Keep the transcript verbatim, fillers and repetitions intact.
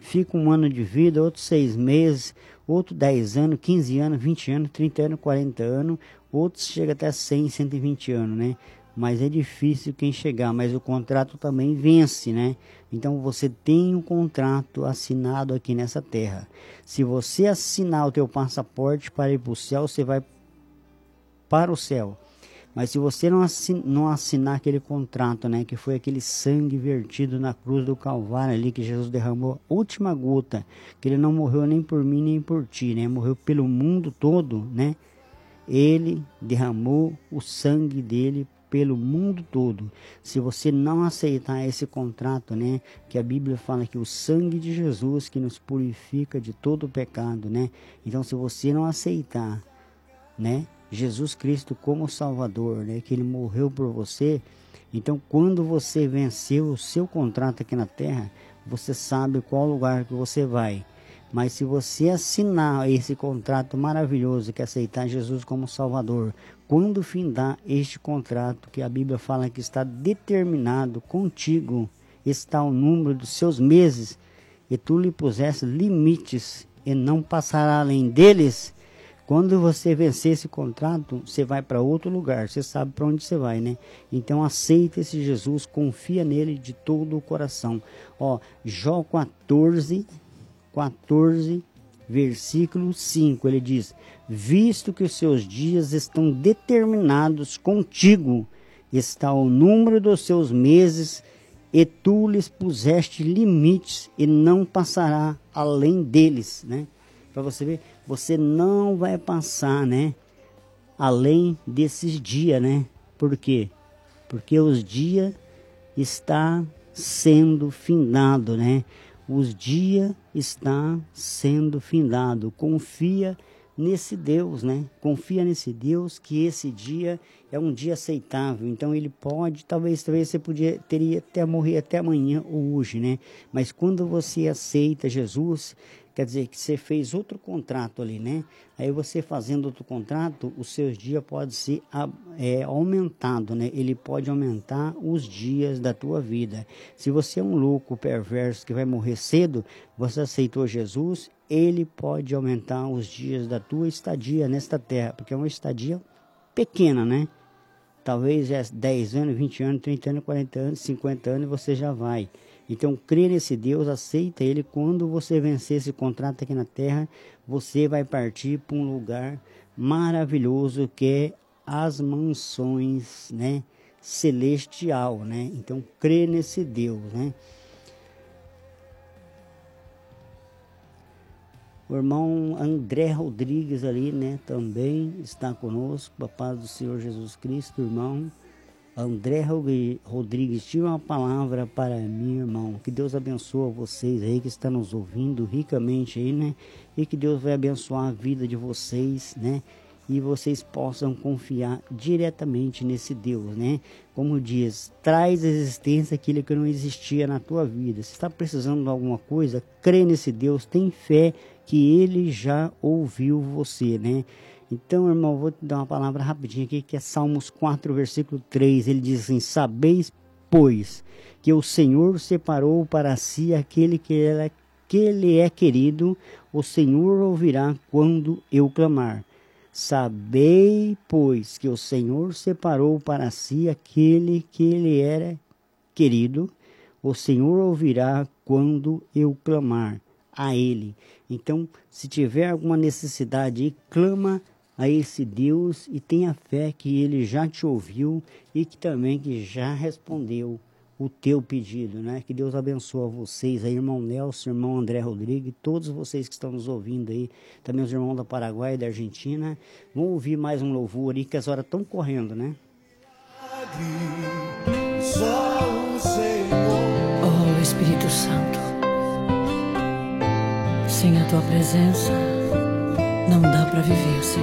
fica um ano de vida, outro seis meses, outro dez anos, quinze anos, vinte anos, trinta anos, quarenta anos, outros chega até cem, cento e vinte anos, né? Mas é difícil quem chegar, mas o contrato também vence, né? Então você tem um contrato assinado aqui nessa terra. Se você assinar o teu passaporte para ir para o céu, você vai para o céu. Mas se você não assinar, não assinar aquele contrato, né, que foi aquele sangue vertido na cruz do Calvário ali, que Jesus derramou a última gota, que ele não morreu nem por mim nem por ti, né? Morreu pelo mundo todo, né? Ele derramou o sangue dele pelo mundo todo. Se você não aceitar esse contrato, né, que a Bíblia fala que o sangue de Jesus que nos purifica de todo o pecado, né? Então, se você não aceitar, né, Jesus Cristo como Salvador, né, que ele morreu por você, então quando você venceu o seu contrato aqui na terra, você sabe qual lugar que você vai. Mas se você assinar esse contrato maravilhoso, que é aceitar Jesus como Salvador, quando findar este contrato, que a Bíblia fala que está determinado contigo, está o número dos seus meses, e tu lhe puseste limites, e não passará além deles, quando você vencer esse contrato, você vai para outro lugar, você sabe para onde você vai, né? Então aceita esse Jesus, confia nele de todo o coração. Ó, Jó quatorze, quatorze, versículo cinco, ele diz: visto que os seus dias estão determinados contigo, está o número dos seus meses, e tu lhes puseste limites, e não passará além deles, né? Para você ver, você não vai passar, né, além desses dias, né? Por quê? Porque os dias está sendo findado, né? Os dias está sendo findado. Confia nesse Deus, né? Confia nesse Deus, que esse dia é um dia aceitável. Então ele pode, talvez, talvez você podia, teria até morrer até amanhã ou hoje, né? Mas quando você aceita Jesus, quer dizer que você fez outro contrato ali, né? Aí você fazendo outro contrato, os seus dias podem ser é, aumentado, né? Ele pode aumentar os dias da tua vida. Se você é um louco perverso que vai morrer cedo, você aceitou Jesus, ele pode aumentar os dias da tua estadia nesta terra, porque é uma estadia pequena, né? Talvez é dez anos, vinte anos, trinta anos, quarenta anos, cinquenta anos e você já vai. Então, crê nesse Deus, aceita ele. Quando você vencer esse contrato aqui na terra, você vai partir para um lugar maravilhoso que é as mansões, né, celestial, né? Então, crê nesse Deus, né? O irmão André Rodrigues ali, né, também está conosco, a paz do Senhor Jesus Cristo, irmão. André Rodrigues, tinha uma palavra para mim, irmão. Que Deus abençoe vocês aí que estão nos ouvindo ricamente aí, né? E que Deus vai abençoar a vida de vocês, né? E vocês possam confiar diretamente nesse Deus, né? Como diz, traz à existência aquilo que não existia na tua vida. Se está precisando de alguma coisa, crê nesse Deus, tem fé que Ele já ouviu você, né? Então, irmão, vou te dar uma palavra rapidinho aqui, que é Salmos quatro, versículo três. Ele diz assim: sabeis, pois, que o Senhor separou para si aquele que ele, é, que ele é querido, o Senhor ouvirá quando eu clamar. Sabei, pois, que o Senhor separou para si aquele que ele era querido, o Senhor ouvirá quando eu clamar a ele. Então, se tiver alguma necessidade, clama a esse Deus e tenha fé que ele já te ouviu e que também que já respondeu o teu pedido, né? Que Deus abençoe vocês aí, irmão Nelson, irmão André Rodrigues, todos vocês que estão nos ouvindo aí, também os irmãos da Paraguai e da Argentina. Vamos ouvir mais um louvor aí, que as horas estão correndo, né? Oh, Espírito Santo, sem a tua presença não dá para viver, Senhor.